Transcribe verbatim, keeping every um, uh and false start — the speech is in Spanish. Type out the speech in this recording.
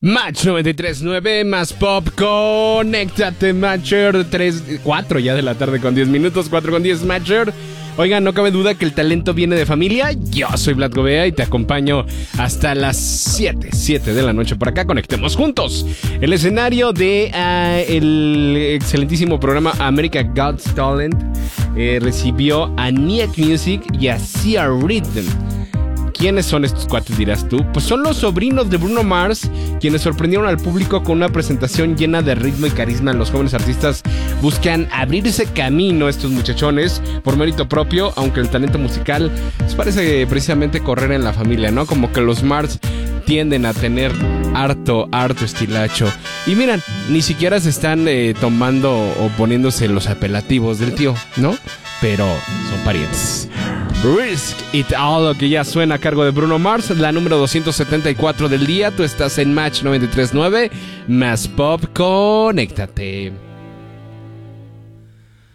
Match noventa y tres punto nueve más pop, conéctate, Matcher. tres, cuatro ya de la tarde con diez minutos, cuatro con diez, Matcher. Oigan, no cabe duda que el talento viene de familia. Yo soy Vlad Gobea y te acompaño hasta las siete, siete de la noche por acá. Conectemos juntos. El escenario de uh, el excelentísimo programa America Got Talent eh, recibió a Nick Music y a Sia Rhythm. ¿Quiénes son estos cuates, dirás tú? Pues son los sobrinos de Bruno Mars, quienes sorprendieron al público con una presentación llena de ritmo y carisma. Los jóvenes artistas buscan abrirse camino a estos muchachones por mérito propio, aunque el talento musical les parece precisamente correr en la familia, ¿no? Como que los Mars tienden a tener harto, harto estilacho. Y miran, ni siquiera se están eh, tomando o poniéndose los apelativos del tío, ¿no? Pero son parientes. Risk It All, que ya suena a cargo de Bruno Mars, la número doscientos setenta y cuatro del día. Tú estás en Match noventa y tres punto nueve, más pop, conéctate.